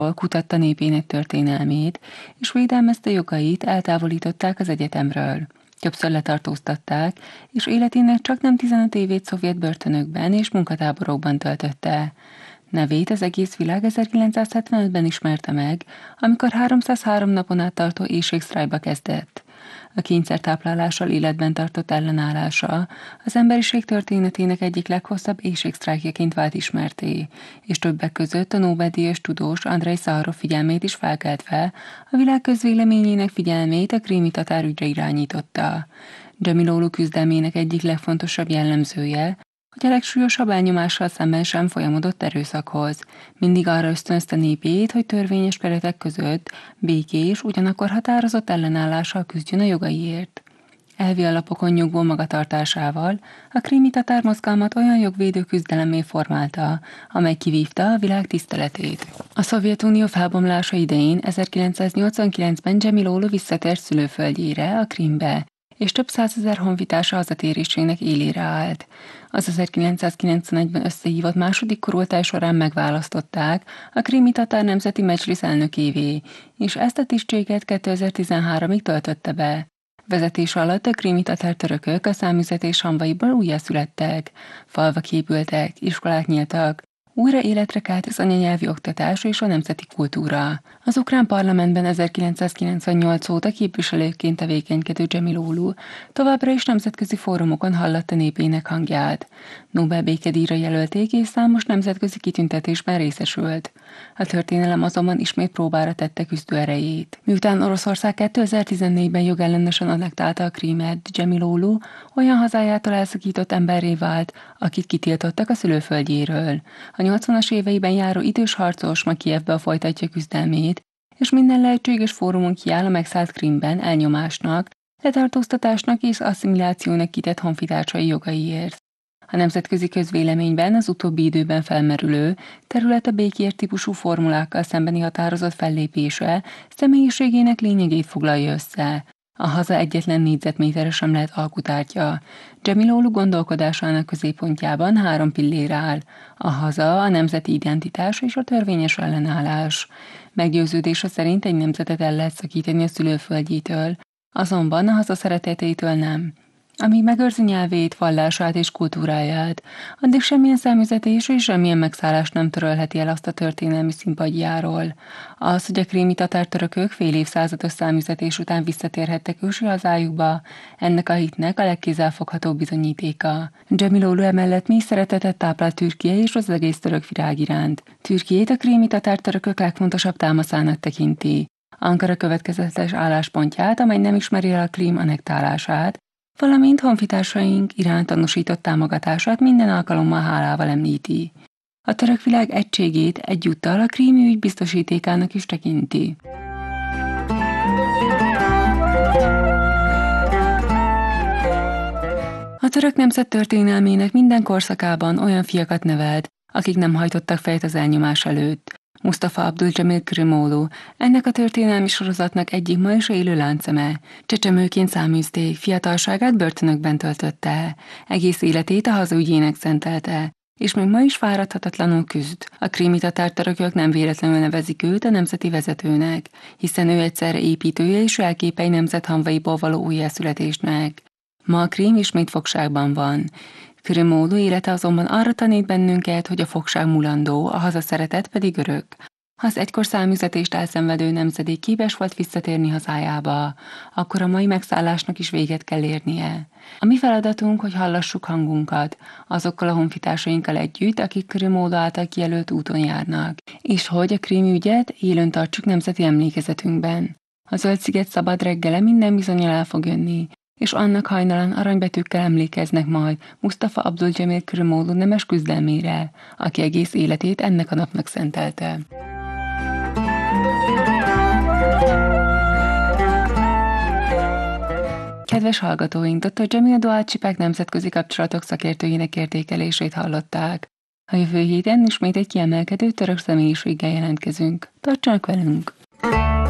kutatta népének történelmét, és védelmezte jogait, eltávolították az egyetemről. Többször letartóztatták, és életének csaknem 15 évét szovjet börtönökben és munkatáborokban töltötte. Nevét az egész világ 1975-ben ismerte meg, amikor 303 napon át tartó éhségsztrájkba kezdett. A kényszertáplálással életben tartott ellenállása az emberiség történetének egyik leghosszabb éhségsztrájkjaként vált ismertté, és többek között a Nobel-díjas tudós Andrej Szaharov figyelmét is felkeltve a világ közvéleményének figyelmét a krími tatárügyre irányította. Dzsemiloglu küzdelmének egyik legfontosabb jellemzője, hogy a legsúlyosabb elnyomással szemben sem folyamodott erőszakhoz. Mindig arra ösztönözte népét, hogy törvényes keretek között békés, ugyanakkor határozott ellenállással küzdjön a jogaiért. Elvi alapokon nyugvó magatartásával a krími tatár mozgalmat olyan jogvédő küzdelemmé formálta, amely kivívta a világ tiszteletét. A Szovjetunió felbomlása idején 1989-ben Dzsemiloglu visszatért szülőföldjére, a Krímbe, és több százezer honfitársa hazatérésének élére állt. Az 1991-ben összehívott második kurultály során megválasztották a krími tatár nemzeti medzslisz elnökévé, és ezt a tisztséget 2013-ig töltötte be. Vezetés alatt a krími tatár törökök a száműzetés hamvaiból újjászülettek, falvak épültek, iskolák nyíltak, újra életre kelt az anyanyelvi oktatás és a nemzeti kultúra. Az ukrán parlamentben 1998 óta képviselőként tevékenykedő Dzsemiloglu továbbra is nemzetközi fórumokon hallatta népének hangját. Nobel békedíjra jelölték, és számos nemzetközi kitüntetésben részesült. A történelem azonban ismét próbára tette küzdő erejét. Miután Oroszország 2014-ben jogellenesen annektálta a Krímet, Dzsemiloglu olyan hazájától elszakított emberré vált, akit kitiltottak a szülőföldjéről. A 80-as éveiben járó idős harcos ma Kijevben folytatja küzdelmét, és minden lehetséges fórumon kiáll a megszállt Krímben elnyomásnak, letartóztatásnak és asszimilációnak kitett honfitársai jogaiért. A nemzetközi közvéleményben az utóbbi időben felmerülő terület a békért típusú formulákkal szembeni határozott fellépése személyiségének lényegét foglalja össze. A haza egyetlen négyzetméterre sem lehet alkutártya. Dzsemiloglu gondolkodásának középpontjában 3 pillér áll: a haza, a nemzeti identitás és a törvényes ellenállás. Meggyőződése szerint egy nemzetet el lehet szakítani a szülőföldjétől, azonban a haza szeretetétől nem. Amíg megőrzi nyelvét, vallását és kultúráját, addig semmilyen száműzetés és semmilyen megszállás nem törölheti el azt a történelmi színpadjáról. Az, hogy a krími tatártörökök fél évszázados száműzetés után visszatérhettek ősi hazájukba, ennek a hitnek a legkézzelfoghatóbb bizonyítéka. Dzsemiloglu emellett mély szeretetet táplál Türkiye és az egész török virág iránt. Türkijét a krími tatártörökök legfontosabb támaszának tekinti. Ankara következetes álláspontját, amely nem ismeri el a Krím annektálását, valamint honfitársaink iránt tanúsított támogatását minden alkalommal hálával említi. A török világ egységét egyúttal a krími ügy biztosítékának is tekinti. A török nemzet történelmének minden korszakában olyan fiakat nevelt, akik nem hajtottak fejet az elnyomás előtt. Mustafa Abdülcsemil Krimoglu, ennek a történelmi sorozatnak egyik ma is élő láncszeme. Csecsemőként száműzték, fiatalságát börtönökben töltötte, egész életét a hazaügyének szentelte, és még ma is fáradhatatlanul küzd. A krími tatártörökök nem véletlenül nevezik őt a nemzeti vezetőnek, hiszen ő egyszerre építője és jelképe egy nemzet hamvaiból való újjászületésnek. Ma a Krím ismét fogságban van. Krimoglu élete azonban arra tanít bennünket, hogy a fogság mulandó, a hazaszeretet pedig örök. Ha az egykor száműzetést elszenvedő nemzedék képes volt visszatérni hazájába, akkor a mai megszállásnak is véget kell érnie. A mi feladatunk, hogy hallassuk hangunkat, azokkal a honfitársainkkal együtt, akik Krimoglu által kijelölt úton járnak, és hogy a krími ügyet élőn tartsuk nemzeti emlékezetünkben. A Zöld-sziget szabad reggele minden bizonnyal el fog jönni, és annak hajnalán aranybetűkkel emlékeznek majd Mustafa Abdülcsemil Krimoglu nemes küzdelmére, aki egész életét ennek a napnak szentelte. Kedves hallgatóink, dr. Cemil Doğaçipak nemzetközi kapcsolatok szakértőjének értékelését hallották. A jövő héten ismét egy kiemelkedő török személyiséggel jelentkezünk. Tartsanak velünk!